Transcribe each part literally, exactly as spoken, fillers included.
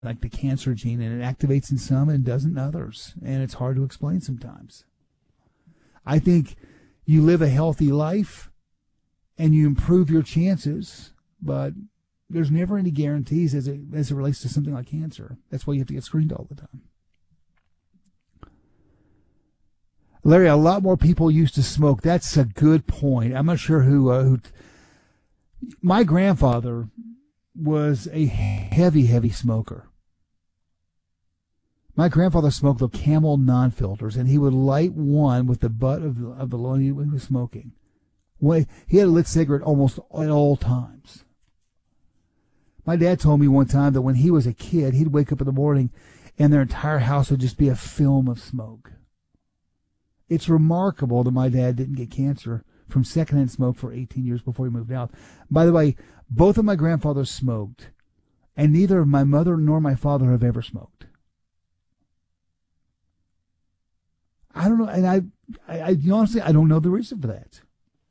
like the cancer gene, and it activates in some and doesn't in others, and it's hard to explain sometimes. I think you live a healthy life and you improve your chances, but there's never any guarantees as it as it relates to something like cancer. That's why you have to get screened all the time. Larry, a lot more people used to smoke. That's a good point. I'm not sure who. Uh, who my grandfather was a heavy, heavy smoker. My grandfather smoked the Camel non-filters, and he would light one with the butt of the, of the loan he was smoking. He had a lit cigarette almost at all times. My dad told me one time that when he was a kid, he'd wake up in the morning and their entire house would just be a film of smoke. It's remarkable that my dad didn't get cancer from secondhand smoke for eighteen years before he moved out. By the way, both of my grandfathers smoked, and neither my mother nor my father have ever smoked. I don't know, and I, I, I honestly, I don't know the reason for that.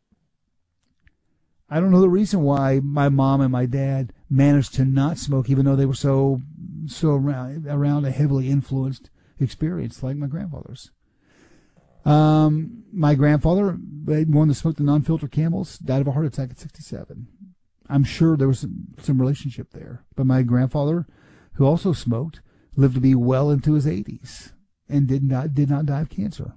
I don't know the reason why my mom and my dad managed to not smoke, even though they were so, so around, around a heavily influenced experience like my grandfather's. Um, my grandfather, one that smoked the non-filter Camels, died of a heart attack at sixty-seven. I'm sure there was some, some relationship there. But my grandfather, who also smoked, lived to be well into his eighties. And did not did not die of cancer.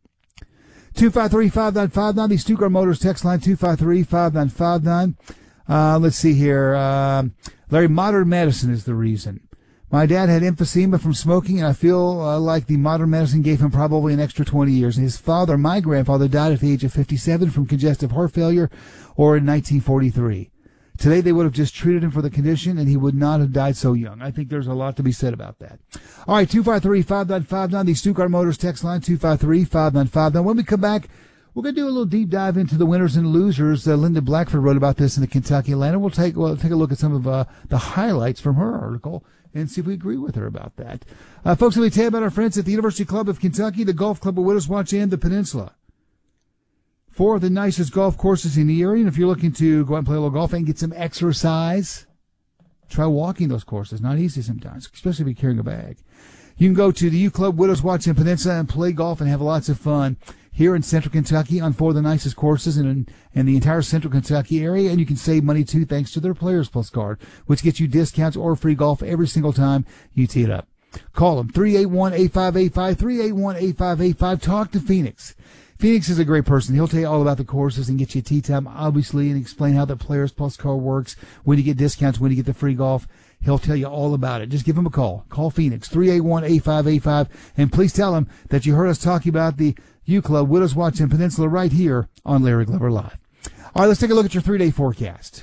two five three, five nine five nine, the Stuttgart Motors text line, two five three, five nine five nine. Uh, let's see here. Uh, Larry, modern medicine is the reason. My dad had emphysema from smoking, and I feel uh, like the modern medicine gave him probably an extra twenty years. And his father, my grandfather, died at the age of fifty-seven from congestive heart failure, or in nineteen forty-three. Today, they would have just treated him for the condition, and he would not have died so young. I think there's a lot to be said about that. All right, two five three, five nine five nine, the Stuttgart Motors text line, two five three, five nine five nine. When we come back, we're going to do a little deep dive into the winners and losers. Uh, Linda Blackford wrote about this in the Kentucky Atlanta. We'll take, we'll take a look at some of uh, the highlights from her article and see if we agree with her about that. Uh, folks, let me tell you about our friends at the University Club of Kentucky, the Golf Club of Widows Watch, and the Peninsula. Four of the nicest golf courses in the area, and if you're looking to go out and play a little golf and get some exercise, try walking those courses. Not easy sometimes, especially if you're carrying a bag. You can go to the U Club Widows Watch and Peninsula and play golf and have lots of fun here in Central Kentucky on four of the nicest courses in, in the entire Central Kentucky area, and you can save money too thanks to their Players Plus card, which gets you discounts or free golf every single time you tee it up. Call them, three eight one, eight five eight five, three eight one, eight five eight five. Talk to Phoenix. Phoenix is a great person. He'll tell you all about the courses and get you a tee time, obviously, and explain how the Players Plus card works, when you get discounts, when you get the free golf. He'll tell you all about it. Just give him a call. Call Phoenix, three eight one, eight five eight five, and please tell him that you heard us talking about the U Club Widows Watch and Peninsula right here on Larry Glover Live. All right, let's take a look at your three-day forecast.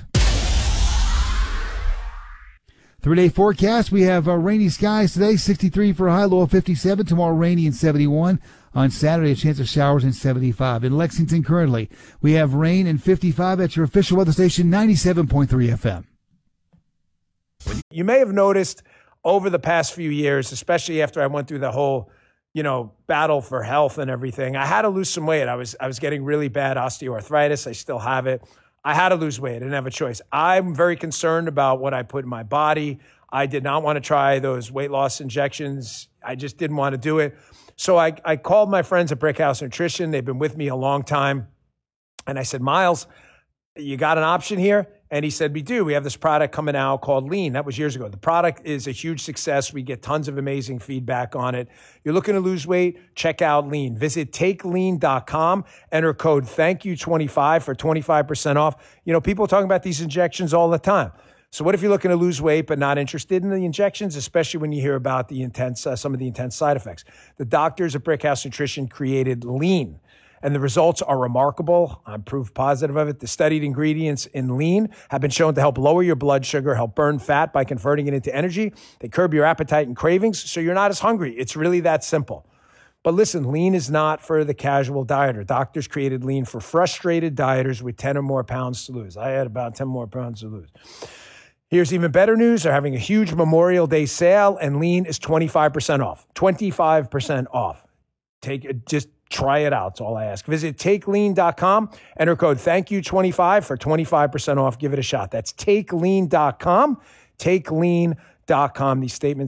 Three-day forecast, we have uh, rainy skies today, sixty-three for a high, low of fifty-seven. Tomorrow, rainy and seventy-one. On Saturday, a chance of showers and seventy-five. In Lexington currently, we have rain and fifty-five at your official weather station, ninety-seven point three F M. You may have noticed over the past few years, especially after I went through the whole, you know, battle for health and everything, I had to lose some weight. I was I was getting really bad osteoarthritis. I still have it. I had to lose weight. I didn't have a choice. I'm very concerned about what I put in my body. I did not want to try those weight loss injections. I just didn't want to do it. So I, I called my friends at Brickhouse Nutrition. They've been with me a long time. And I said, Miles, you got an option here? And he said, we do. We have this product coming out called Lean. That was years ago. The product is a huge success. We get tons of amazing feedback on it. You're looking to lose weight? Check out Lean. Visit take lean dot com. Enter code thank you twenty-five for twenty-five percent off. You know, people are talking about these injections all the time. So what if you're looking to lose weight but not interested in the injections, especially when you hear about the intense, uh, some of the intense side effects? The doctors at Brickhouse Nutrition created Lean, and the results are remarkable. I'm proof positive of it. The studied ingredients in Lean have been shown to help lower your blood sugar, help burn fat by converting it into energy. They curb your appetite and cravings, so you're not as hungry. It's really that simple. But listen, Lean is not for the casual dieter. Doctors created Lean for frustrated dieters with ten or more pounds to lose. I had about ten more pounds to lose. Here's even better news. They're having a huge Memorial Day sale, and Lean is twenty-five percent off. twenty-five percent off. Take it, just try it out. That's all I ask. Visit take lean dot com. Enter code thank you twenty-five for twenty-five percent off. Give it a shot. That's take lean dot com. take lean dot com. These statements